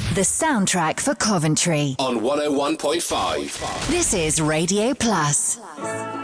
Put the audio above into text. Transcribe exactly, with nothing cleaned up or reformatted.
The soundtrack for Coventry. On one oh one point five. This is Radio Plus.